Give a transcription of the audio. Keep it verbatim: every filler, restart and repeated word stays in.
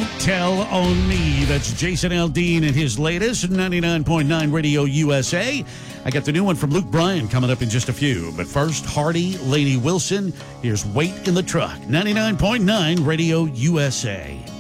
Tell on Me. That's Jason Aldean and his latest ninety-nine point nine Radio U S A. I got the new one from Luke Bryan coming up in just a few. But first, Hardy, Lainey Wilson. Here's Wait in the Truck. ninety-nine point nine Radio U S A.